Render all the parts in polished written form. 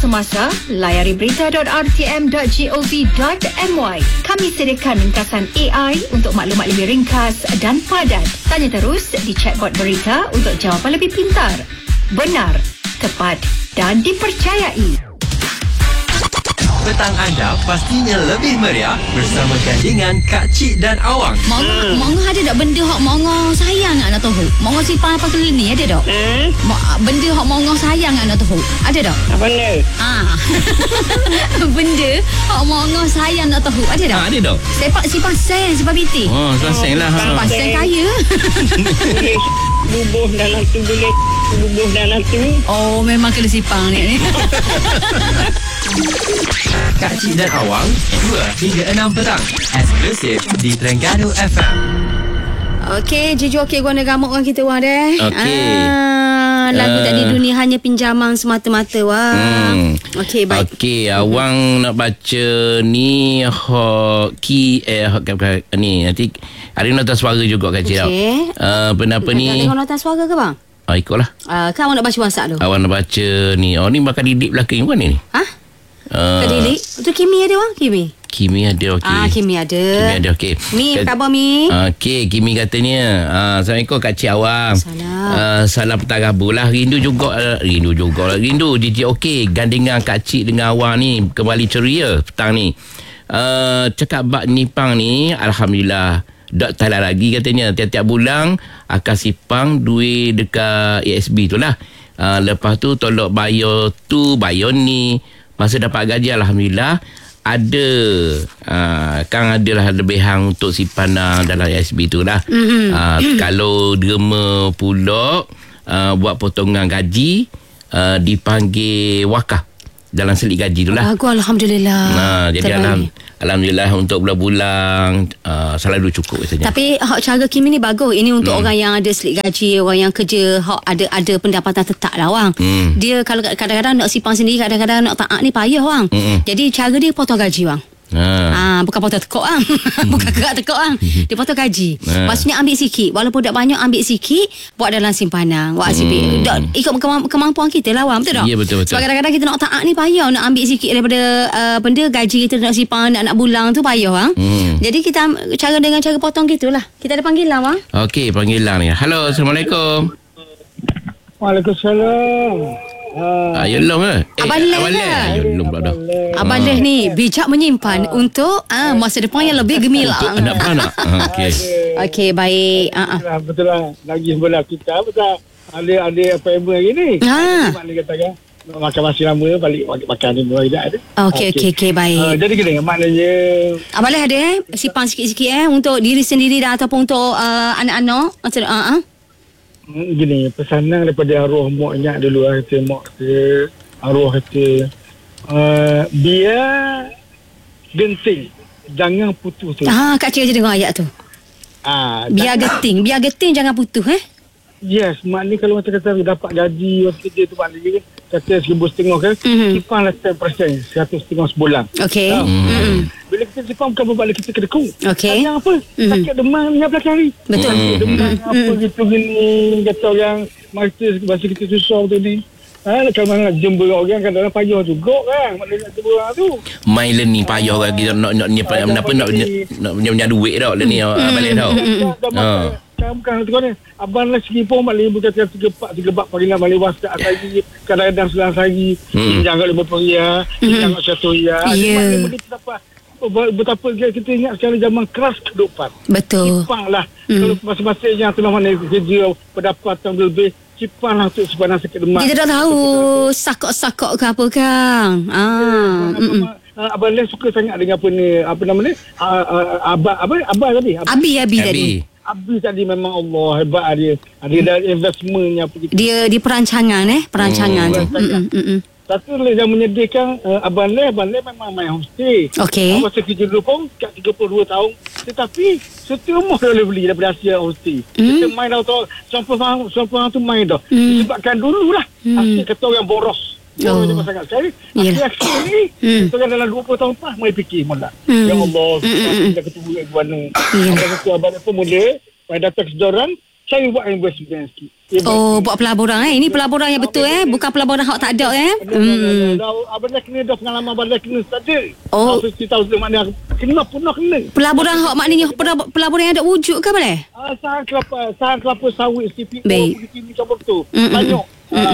semasa, layari berita.rtm.gov.my. Kami sediakan ringkasan AI untuk maklumat lebih ringkas dan padat. Tanya terus di chatbot berita untuk jawapan lebih pintar, benar, tepat dan dipercayai. Petang anda pastinya lebih meriah bersama gandingan Kak Cik dan Awang. Mongo ada tak benda hok mongo sayang nak tahu? Mongo simpan apa kali ni ada tak? Benda hok mongo sayang nak tahu? Ada tak? Apa benda? Benda hok mongo sayang nak tahu? Ada tak? Ada tak? Simpan sen, simpan bintik. Oh, sen lah. Simpan sen kaya. Boleh bubuh dalam tu, boleh bubuh dalam tu. Oh, memang kena simpan ni. Kak Cik dan Awang 2 hingga 6 petang eksklusif di Terengganu FM. Okey, Jiju okey guna gamuk orang kita wah deh. Okey. Lagu tak di dunia hanya pinjaman semata-mata wah. Okey, baik. Okey, Awang nak baca ni ni nanti ada nota suara juga Kak Cik. Okey. Apa ni? Ada nota suara ke bang? Ikutlah. Kan awak nak baca WhatsApp tu? Awak nak baca ni. Oh, ni bakal didik belakang bukan ni? Kedilik? Tu Kimi ada bang? Kimi ada okey. Kimi ada. Kimi ada okey. Mi, apa khabar Mi? Okey, Kimi katanya, Assalamualaikum Kak Cik Awang. Salam petang Rabu lah. Rindu juga. Rindu DJ okey. Gandingan Kak Cik dengan Awang ni kembali ceria petang ni. Cakap bak nipang ni alhamdulillah. Tak talah lagi katanya. Tiap-tiap bulan akan sipang duit dekat ASB tu lah. Lepas tu tolok bayar tu, bayar ni. Masa dapat gaji alhamdulillah ada kan adalah lebihan untuk simpanan dalam ASB tu lah. Kalau derma pula buat potongan gaji dipanggil wakaf dalam selit gaji tu lah. Alhamdulillah. Jadi alhamdulillah untuk bulan-bulan selalu cukup katanya. Tapi cara Kimi ni bagus. Ini untuk orang yang ada selit gaji, orang yang kerja ada pendapatan tetap lah Wang. Dia kalau kadang-kadang nak simpan sendiri, kadang-kadang nak taat ni payah Wang. Jadi cara dia potong gaji Wang. Bukan potong tekuk Wang. Bukan kerak tekuk Wang. Dia potong gaji. Maksudnya ambil sikit, walaupun tak banyak, ambil sikit buat dalam simpanan. Ikut kemampuan kita lah Wang. Betul tak? Ya, betul. Sebab kadang-kadang kita nak taat ni payah, nak ambil sikit daripada benda gaji kita nak simpan, nak bulang tu payah Wang. Jadi kita dengan cara potong gitulah. Kita ada panggilan Wang. Okey, panggilan ni. Halo, Assalamualaikum. Waalaikumsalam. Yelong ke? Abang Leh. Yelong pula dah. Abang Leh ni bijak menyimpan untuk masa depan yang lebih gemilang. Anak-anak. Okey, baik. Betul lah. Lagi sebelah kita betul. Ada appointment hari ni. Maknanya katakan makan masih lama balik makan ni mulai dah ada. Okey, baik. Jadi gini maknanya Abang Leh ada simpan sikit-sikit untuk diri sendiri dah ataupun untuk anak-anak. Gini, pesanan daripada arwah mak nyak dulu kata mak kata arwah kata biar genting jangan putus tu. Kak Cik je dengar ayat tu. Biar geting jangan putus Yes, maknanya kalau macam kata dapat gaji waktu kerja tu maknanya kata 1,500 kan, simpanlah 10%, 150 sebulan. Okey. Bila kita simpan bukan berbalik kita kedekung. Okey. Yang apa? Sakit demam ni belakang hari. Betul. Demam apa gitu gini, kata orang bahasa kita susah betul ni. Kalau nak jumpa orang kadang-kadang payah juga kan. Maknanya nak jumpa orang tu. My learning payah orang kita nak punya duit dah ni balik dah. Bukan tu kan abang lah segi pun balik bukan 3 bab panggilan balik WhatsApp lagi kadang-kadang selang sehari jangan RM50 jangan RM100 benda betapa kita ingat sekarang zaman keras kehidupan. Betul. Cipanglah kalau masing-masing yang telah mana kerja pendapatan lebih cipanglah untuk simpanan sakit demam. Kita tak tahu sakok-sakok ke apa Kang. Abang Leh suka sangat dengan apa nama ni Abah tadi Abi tadi memang Allah hebat dia. Ada investmentnya apa gitu. Dia di perancangan tu. Satu yang menyediakan Abang Leh memang main homestay. Okey. Masa kerja dulu pun kat 32 tahun. Tetapi setiap rumah boleh beli daripada hasil homestay. Kita main dah tahu sampai tu main dah. Disebabkan dululah hasil kata orang boros. Dia sangat sekali. Akhir ni kita dalam 20 tahun lepas mai fikir mula. Ya Allah, kita ketemu kat mana. Ada satu abang pun mula pada datang seorang saya buat investment sikit. Oh, buat pelaburan Ini pelaburan yang betul bukan pelaburan hak tak ada Abang dah kena dah pengalaman abang dah kena saja. Oh. 50 tahun mana kena kena. Pelaburan hak maknanya pelaburan yang ada wujud ke boleh? Sahan kelapa sawit CPO Baik. begini macam tu. Banyak.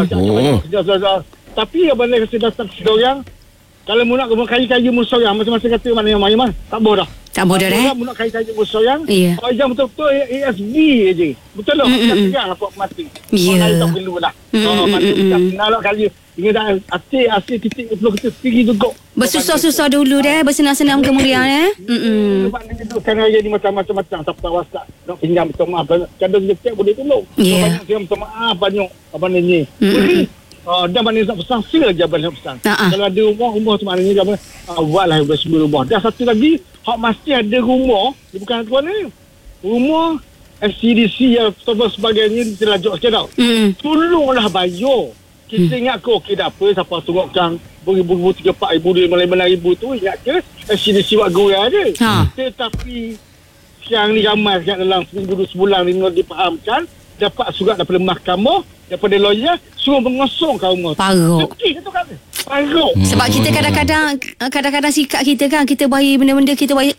Tapi abang dah kasi datang seorang. Kalau mu nak kaya-kaya mu seorang masa-masa kata mana yang main tak boleh dah. Tak boleh dah mu nak kaya-kaya mu seorang. Ya. Kalau yang betul-betul ASB je. Betul tak? Tak pegang apa mati. Ya. Tak perlu dah. Mati tak kenal lah kaya. Ini dah asyik titik perlu kita sendiri juga. Bersusah-susah dulu bersenam-senam kemudian Sebab ni dudukkan raya ni macam-macam. Tak tahu WhatsApp. Nak pinjam minta maaf. Kadang dia cek boleh tolong. Ya. Banyak dia minta maaf. Banyak abang ni. Dan mana nak pesan sila lagi abang nak pesan. Kalau ada rumah tu maknanya abang buatlah sebelum rumah. Dan satu lagi hak masih ada rumah. Dia bukan tuan ni. Rumah FCDC yang sebagainya diterajak sikit tau. Tolonglah bayar. Kita ingat ke okey tak apa siapa tengokkan beribu-ribu 3-4 ribu 5 ribu tu ingat ke FCDC buat goreng je. Tetapi sekarang ni ramai dalam seminggu 2 sebulan ni dipahamkan dapat surat daripada mahkamah daripada lawyer suruh mengosongkan rumah tu. Paruk. Itu kan. Paruk. Sebab kita kadang-kadang sikap kita kan kita bagi benda-benda kita bagi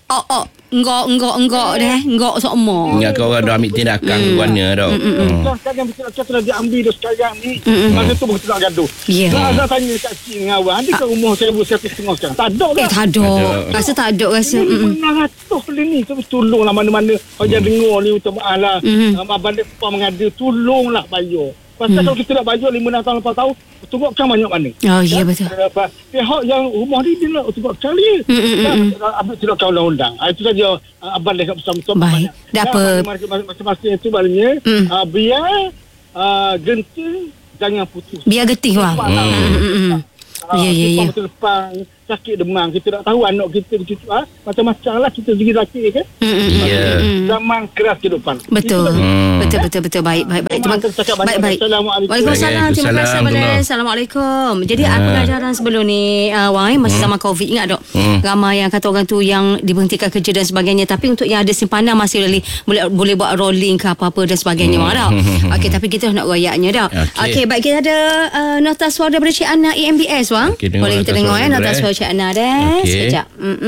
enggak dah enggak sokmo. Ingat kau orang dah ambil tindakan keluarnya dah. Sekarang yang betul-betul telah diambil dah sekarang ni. Masa tu betul tak gaduh. Saya tanya kat cik dengan awak, ada ke rumah 1,500 sekarang? Tak ada kan? Tak ada. Rasa tak ada rasa. Benar ni. Tolonglah mana-mana. Kalau jangan dengar ni minta maaf lah. Abang Depa mengada, tolonglah bayar. Pasal kalau kita nak bayar 5 tahun, 4 tahun, tengokkan banyak mana. Oh, ya betul. Pihak yang rumah ni dia nak tengokkan dia. Ambil tengokkan undang-undang. Itu saja abang dah bersama-sama. Baik. Dah apa? Masing-masing itu maknanya biar genting jangan putus. Biar getih bang. Ya. Lepas sakit demam, kita tak tahu anak kita macam-macam lah kita sendiri sakit kan. Zaman keras kehidupan. Betul. Betul. Baik. Baik. Waalaikumsalam. Terima kasih. Assalamualaikum. Jadi pengajaran sebelum ni Wang masa zaman Covid ingat tak? Ramai yang kata orang tu yang diberhentikan kerja dan sebagainya, tapi untuk yang ada simpanan masih boleh buat rolling ke apa-apa dan sebagainya Wang tak? Okey, tapi kita nak royaknya dah. Okey, baik, kita ada nota suara daripada Cik Ana EMBS Wang. Boleh kita dengar nota suara Cik Ana dah. Sekejap.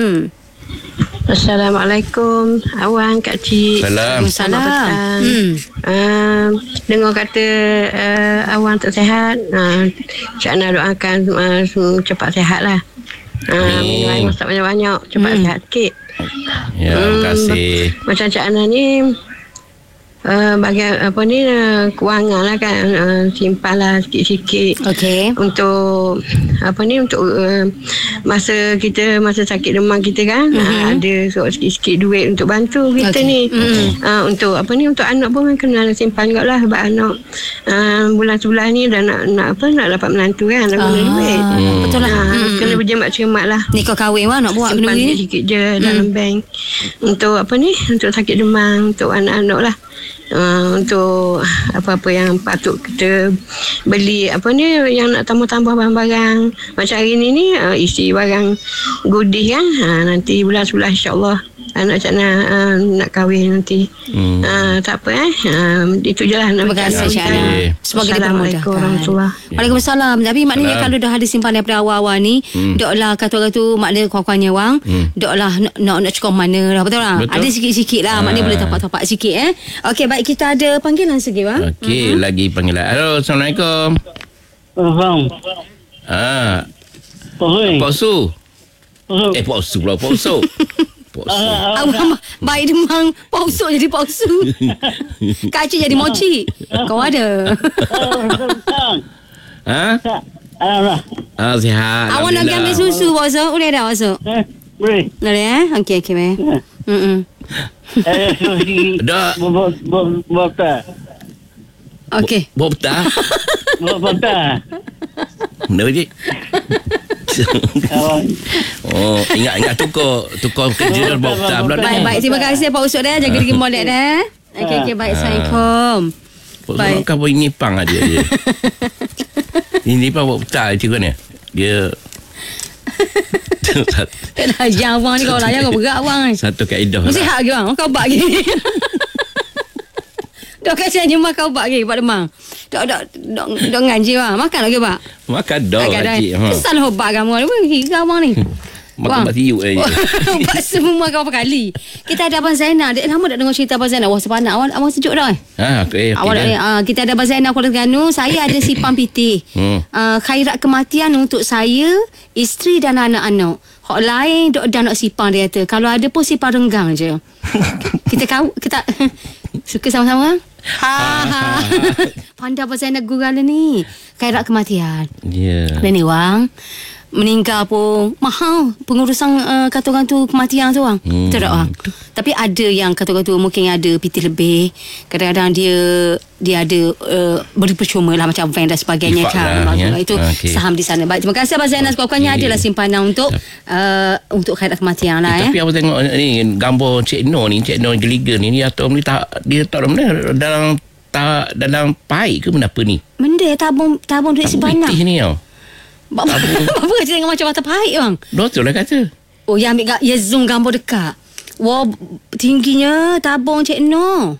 Assalamualaikum Awang, Kak Cik. Salam. Dengar kata Awang tak sihat, Cik Ana doakan cepat sihat lah. Minum air masak banyak-banyak, cepat sihat sikit. Ya, terima kasih. Macam Cik Ana ni bagi kewangan lah kan, simpan lah sikit-sikit. Okey. Untuk untuk masa sakit demam kita kan, ada sikit-sikit duit untuk bantu kita ni. Untuk untuk anak pun kena simpan juga lah, sebab anak bulan sebelah ni dah nak dapat menantu kan, nak guna duit. Betul lah. Kena berjemat-cemat lah. Ni kau kahwin nak buat benda simpan ni. sikit je dalam bank untuk untuk sakit demam, untuk anak-anak lah. Untuk apa-apa yang patut kita beli yang nak tambah-tambah barang-barang macam hari ni isi barang goodies kan, nanti bulan 11 insyaAllah anak Cik nak kahwin nanti. Tak apa itu je lah. Terima kasih Cik Ana. Semoga dimudahkan. Waalaikumsalam. Tapi maknanya kalau dah ada simpan daripada awal-awal ni, doklah kata orang tu maknanya kuat-kuatnya Wang, doklah nak cukup mana lah, betul lah. Ada sikit-sikit lah, maknanya boleh tapak-tapak sikit Okey, baik, kita ada panggilan segi Wang. Okey, lagi panggilan. Halo, Assalamualaikum. Pak Su. Pak Su pula, Pak Su. Awang baik demang pausuk jadi pausu. Kak Cik jadi mochi. Kau ada. Sihat. Awak nak ambil susu pausuk? Boleh dah pausuk? Boleh. Boleh Okey baik. Dah. Bota. Okey. Bota. Bota. Benda je. Ingat tukar kerja dan bota pula. Baik, terima kasih Pak Usuk dah. Jaga diri molek dah. Okey, baik. Assalamualaikum. Baik. Kau boleh nyipang aja dia. Ini pun bota je kan dia. Yang Abang ni kau layan kau berat Abang. Satu kaedah. Mesti hak ke Abang? Kau bak gini. Dok kasihannya makan ubat ke ubat demam. Dok ngaji bang. Makan lagi pak. Makan dah kacik. Kesan ubat kamu ni. Kamu ni. Makan ubat tiuk je. Ubat semua makan berapa kali. Kita ada Abang Zainal. Dek lama tak dengar cerita Abang Zainal. Wah sepanak. Awak sejuk dah Okay. Kita ada Abang Zainal Kuala Terengganu. Saya ada simpang pitih. Khairat kematian untuk saya, isteri dan anak-anak. Hak lain dok dah nak sipang dia kata. Kalau ada pun sipang renggang je. kita suka sama-sama. Pandai Abang Zainal gurau ni. Khairat kematian. Ya. Dan ni wang meninggal pun mahal pengurusan kata orang tu kematian tu bang. Betul tak bang? Tapi ada yang kata orang tu mungkin ada pitih lebih. Kadang-kadang dia ada beri percuma lah macam van dan sebagainya kan. Lah, itu saham di sana. Baik, terima kasih Abang Zainal. Sekurang-kurangnya adalah simpanan untuk khairat kematian lah. Tapi abang tengok ni gambar Cik Noh geliga ni atau dia tak dalam paik ke kenapa ni? Benda tabung duit simpanan. Pitih ni tau. Apa kerja dengan macam mata paik bang? Betul lah kata. Oh yang ambil ya zoom gambar dekat. Wah tingginya tabung Cik Noh.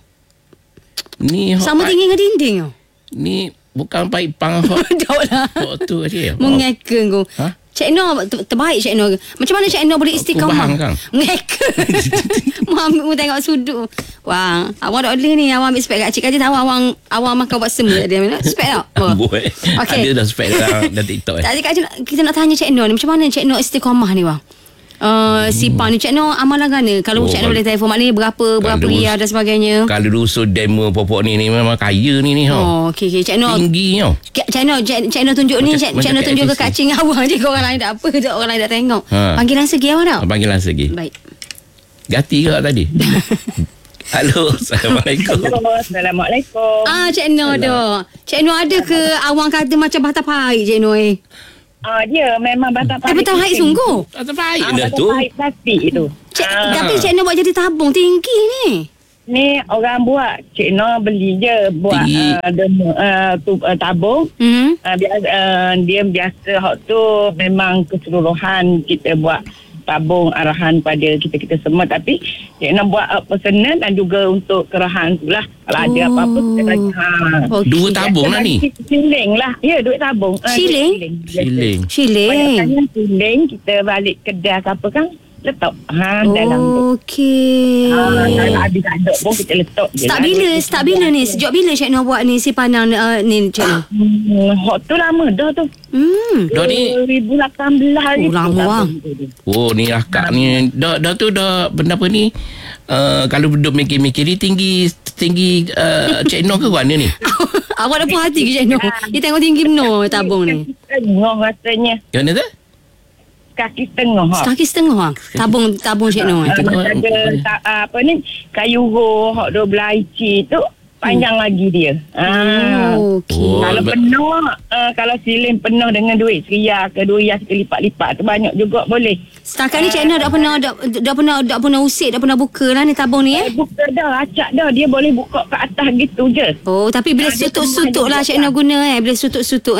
Ni sama tinggi dengan dinding tau. Ni bukan paik pang hot. Tak lah. Hot tu aja. Mengekeng kau. Ha? Cik Noh terbaik Cik Noh. Macam mana Cik Noh boleh istiqamah? Mengekeng. Mu tengok sudut. Wah, awak tak boleh ni. Awak ambil spek kat cik tahu awak makan buat semua dia. Spek tak? Boleh. Okay. Ada dah spek dalam TikTok. Tadi kita nak tanya Cik Noh ni. Macam mana Cik Noh istiqamah ni bang? Sipang ni Cik Noh amalan mana? Kalau Cik Noh boleh telefon maknanya berapa riyal dan sebagainya. Kalau rusuh demo popok ni memang kaya ni. Okey Cik Noh tinggi tau. Cik Noh tunjuk ni. Cik Noh tunjuk ke kacing awang je. Orang lain tak apa. Orang lain tak tengok. Panggilan segi awak tak? Panggilan segi. Baik. Gati ke tadi? Halo, Assalamualaikum. Assalamualaikum. Cik Noh dah. Cik Noh ada ke awang kata macam batang paik Cik Noh Dia memang batang paik. Batang paik sungguh. Batang paik dah tu. Batang paik plastik itu. Tapi Cik Noh buat jadi tabung tinggi ni. Ni orang buat. Cik Noh beli je buat tabung. Dia biasa hak tu memang keseluruhan kita buat tabung arahan pada kita semua, tapi Cik Noh buat personal dan juga untuk kerahan tu lah. Kalau ada apa-apa kita bagi. Dua tabung lah ni. Siling lah. Ya, duit tabung. Siling. Siling kita balik kedai ke apa kan, letak dalam tu. Okey. Kalau habis ada pun kita letak je. Start bila ni? Sejak bila Cik Noh buat ni simpanan ni Cik Noh? Hot tu lama dah tu. Dah ni 2018 hari. Lama bang. Oh ni akak ni dah tu dah benda apa ni? Kalau duduk mikir-mikir ni tinggi Cik Noh ke mana ni? Awak dah puas hati ke Cik Noh? Dia tengok tinggi benar tabung ni. Tengok rasanya. Yang mana tu? Kaki setengah. Tabung Cik Noh. Ada apa ni, kayu roh hak 12 inci tu panjang lagi dia. Okey. Kalau penuh, kalau siling penuh dengan duit RM1 ke RM2 sekelipat-lipat tu banyak juga boleh. Setakat ni Cik Noh dah pernah usik, dah pernah buka lah ni tabung ni Buka dah, acak dah. Dia boleh buka ke atas gitu je. Oh, tapi bila sutuk-sutuk lah Cik Noh guna bila sutuk-sutuk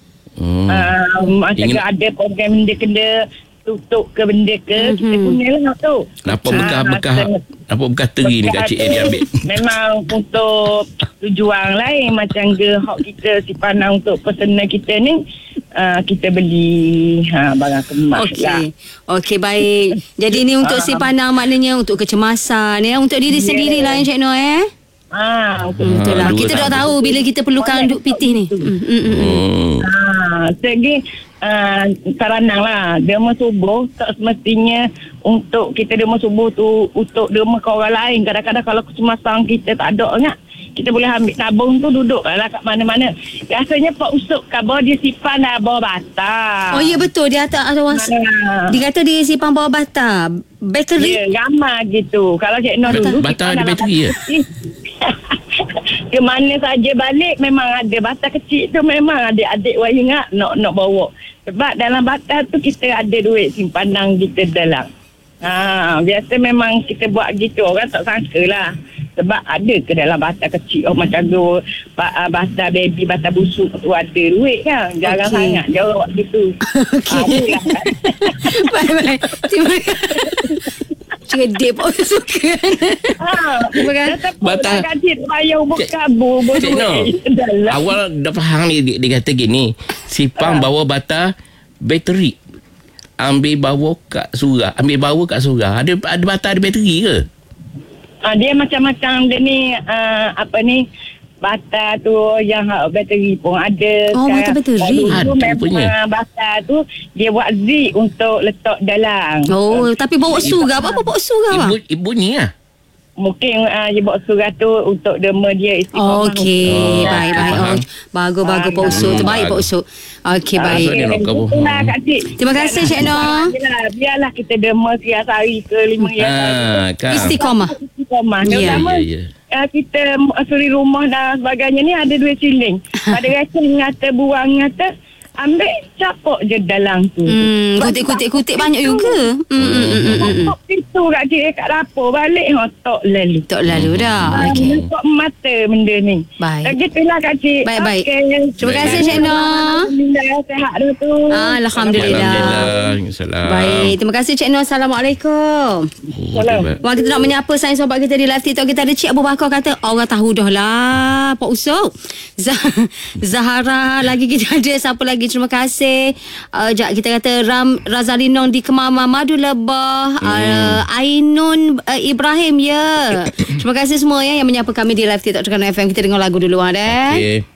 macam ada program benda kena tutup ke benda ke, kita gunalah tu. Nampak bekas teri ni Kak Cik dia ambil. Memang untuk tujuan lain macam ke hak kita simpanan untuk personal kita ni, kita beli barang kemas lah. Okey baik. Jadi ni untuk simpanan maknanya untuk kecemasan untuk diri sendiri lah Cik Noh betul lah. Kita dah tahu bila kita perlukan duk pitih ni. Segi karanang lah derma subuh tak semestinya untuk kita derma subuh tu untuk derma ke orang lain. Kadang-kadang kalau kecemasan kita tak ada ingat, kita boleh ambil tabung tu duduk lah kat mana-mana. Biasanya Pak Usuk kabar dia simpan bawah bata. Oh ya betul, dia dia kata dia simpan bawah bata. Bateri. Ya, ramai gitu. Kalau Cik Noh dulu bata ada bateri ya. Ke mana saja balik memang ada bata kecil tu, memang adik-adik wah ingat nak bawa. Sebab dalam bata tu kita ada duit simpanan kita dalam. Biasa memang kita buat gitu, orang tak sangka lah. Sebab ada ke dalam bata kecil macam tu, bata baby, bata busuk tu ada duit kan. Jarang sangat jawab gitu. Okey. Baik. Terima kasih. Cerdik Pak Usu kan. Terima kasih. Batang. Kacik payah berkabur. Cik Noh, awal dah faham ni dia kata gini. Sipang bawa bata bateri. Ambil bawa kat surau. Ada bata ada bateri ke? Dia macam-macam dia ni bata tu yang bateri pun ada. Oh, bata bateri. Dulu Ada punya. memang bata tu dia buat zip untuk letak dalam. Oh, tapi bawa surau. Apa bawa surau bang? Ibu ni lah. Mungkin dia bawa surat tu untuk derma dia istiqamah. Okey, baik. faham. Bagus Pak Usu. Terbaik Pak Usu. Okey, baik. So dia nak kabur. Itulah Kak Cik. Terima kasih Cik Noh. Biarlah kita derma 3 hari ke 5 hari. Kan. Istiqamah. Istiqamah. Ya, Terutama kita suri rumah dan sebagainya ni ada 2 siling. Pada rasa ngata buang ngata ambil capok je dalam tu. Kutik banyak juga. Tok pintu kat Cik kat dapur balik tok lalu. Tak lalu dah. Okey. Nampak mata benda ni. Baik. Gitulah Kak Cik. Baik. Okey. Terima kasih Cik Noh. Alhamdulillah sihat dah tu. Alhamdulillah. Salam. Baik, terima kasih Cik Noh. Assalamualaikum. Salam. Wah, kita nak menyapa sayang sobat kita di live TikTok kita. Ada Cik Abu Bakar kata orang tahu dah lah Pak Usop. Zahara lagi kita ada. Siapa lagi? Terima kasih. Sekejap kita kata Razalinong di Kemama Madu Lebah. Ainun Ibrahim ya. Terima kasih semua ya yang menyapa kami di live TikTok Tekan FM. Kita dengar lagu dulu ada. Okay.